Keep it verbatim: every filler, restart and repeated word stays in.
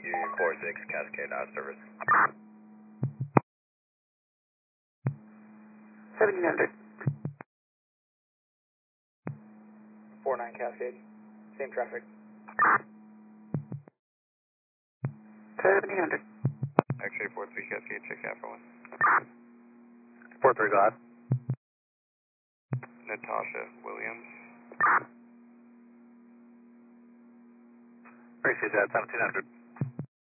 Union four six, Cascade out of service. seventeen hundred. four nine Cascade, same traffic. seventeen hundred. X-ray four three, Cascade, check out for one. four three, go ahead. Natasha Williams. Appreciate that, seventeen hundred.